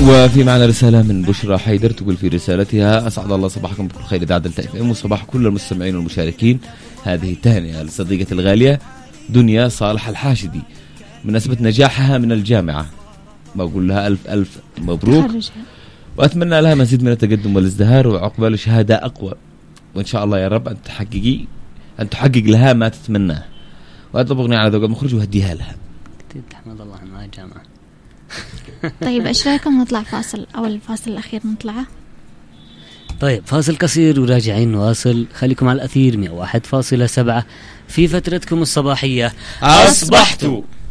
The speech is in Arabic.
وفي معنا رسالة من بشرى حيدر تقول في رسالتها: أسعد الله صباحكم بكل خير إذاعة دلتا اف ام وصباح كل المستمعين والمشاركين. هذه تهنئة لصديقتي الغالية دنيا صالح الحاشدي مناسبة نجاحها من الجامعة، بقول لها ألف ألف مبروك، وأتمنى لها مزيد من التقدم والازدهار وعقبال شهادة أقوى، وإن شاء الله يا رب أن تحقق لها ما تتمناه. وأطلب أغنية على ذوق المخرج وهديها لها. تحمد الله ما جامعة. طيب ايش رايكم نطلع فاصل او الفاصل الاخير نطلعه؟ طيب فاصل قصير وراجعين نواصل. خليكم على الأثير 101.7 في فترتكم الصباحية. أصبحتوا